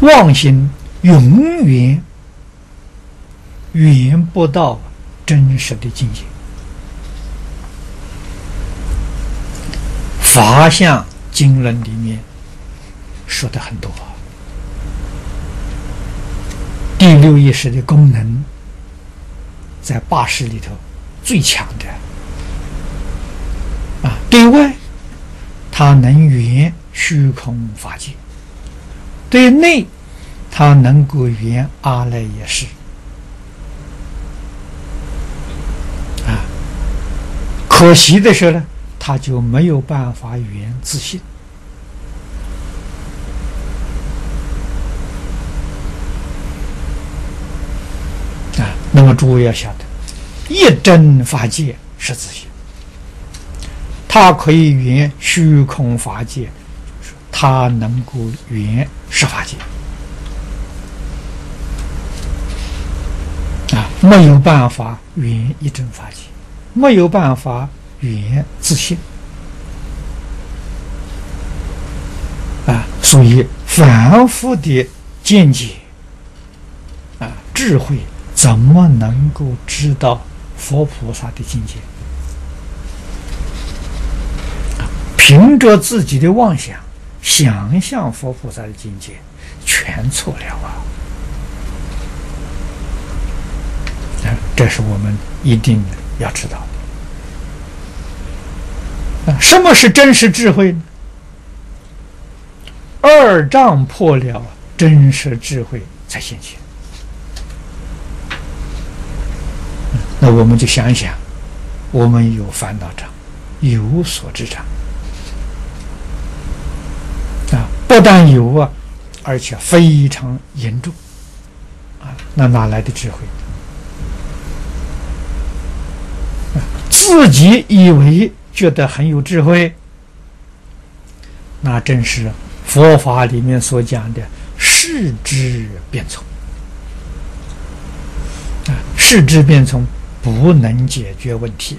妄心永远圆不到真实的境界。法相经论里面说的很多，第六意识的功能在八识里头最强的对外它能圆虚空法界，对内它能够圆阿赖耶识可惜的是呢，他就没有办法圆自性那么诸位要晓得，一真法界是自性，它可以圆虚空法界，它能够圆十法界没有办法圆一真法界，没有办法圆自性所以凡夫的见解智慧怎么能够知道佛菩萨的境界？凭着自己的妄想想象佛菩萨的境界，全错了这是我们一定要知道的。什么是真实智慧呢？二障破了，真实智慧才现前。那我们就想一想，我们有烦恼障，有所知障不但有而且非常严重那哪来的智慧？自己以为觉得很有智慧，那正是佛法里面所讲的视之变聪视之变聪不能解决问题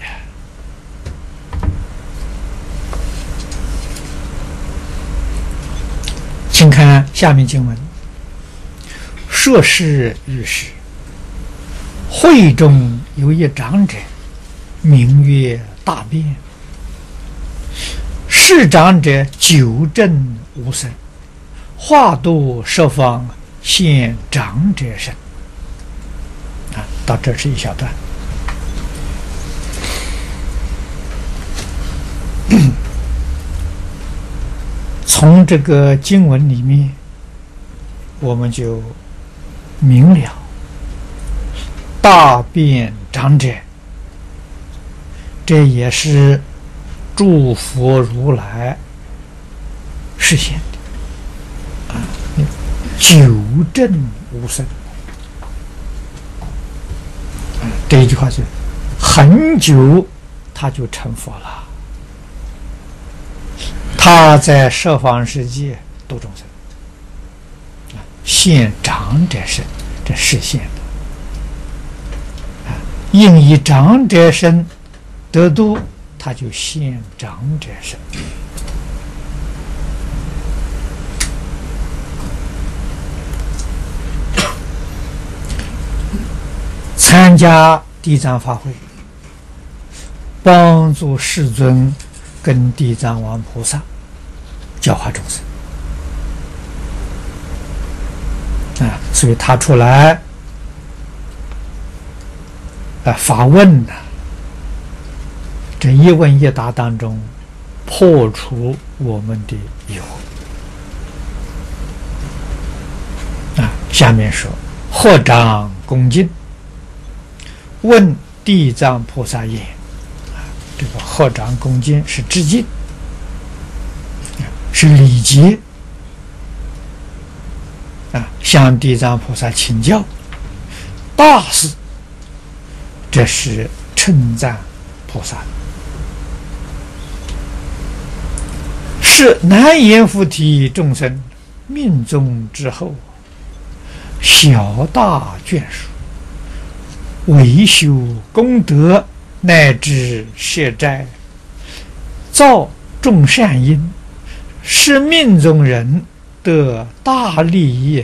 请看下面经文：说是遇事，会中有一长者，名曰大辩。是长者久证无生，化度十方，现长者身到这是一小段。从这个经文里面我们就明了，大辩长者这也是诸佛如来实现的久证无生这一句话是很久他就成佛了，他在十方世界度众生现长者身，这实现的应以长者身得度，他就现长者身。参加地藏法会，帮助世尊跟地藏王菩萨教化众生所以他出来发问这一问一答当中破除我们的疑惑下面说：合掌恭敬，问地藏菩萨言，这个合掌恭敬是致敬，是礼节向地藏菩萨请教大事，这是称赞菩萨，是难言菩提众生命中之后小大眷属，为修功德乃至摄斋，造众善因，使命中人得大利益